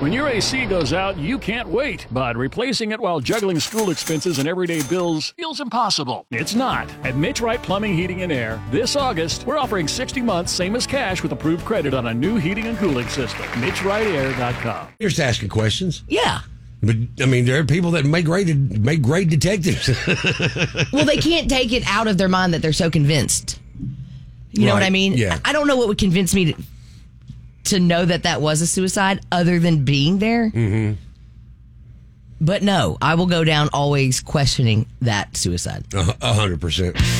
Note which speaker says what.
Speaker 1: When your AC goes out, you can't wait, but replacing it while juggling school expenses and everyday bills feels impossible. It's not. At Mitch Wright Plumbing, Heating, and Air, this August, we're offering 60 months, same as cash, with approved credit on a new heating and cooling system. MitchWrightAir.com.
Speaker 2: You're just asking questions.
Speaker 3: Yeah.
Speaker 2: But, I mean, there are people that make great detectives.
Speaker 3: Well, they can't take it out of their mind that they're so convinced. You know what I mean?
Speaker 2: Yeah.
Speaker 3: I don't know what would convince me to know that was a suicide other than being there. Mm-hmm. But no, I will go down always questioning that suicide.
Speaker 2: 100%.